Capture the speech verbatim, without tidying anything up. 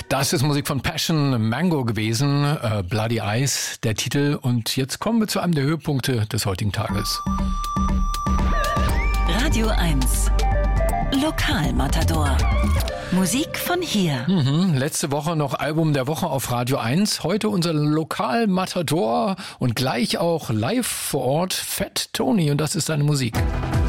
Das ist Musik von Passion Mango gewesen, äh, Bloody Eyes, der Titel. Und jetzt kommen wir zu einem der Höhepunkte des heutigen Tages. Radio eins Lokalmatador. Musik von hier. Mhm, letzte Woche noch Album der Woche auf Radio eins. Heute unser Lokalmatador und gleich auch live vor Ort Fat Tony. Und das ist seine Musik.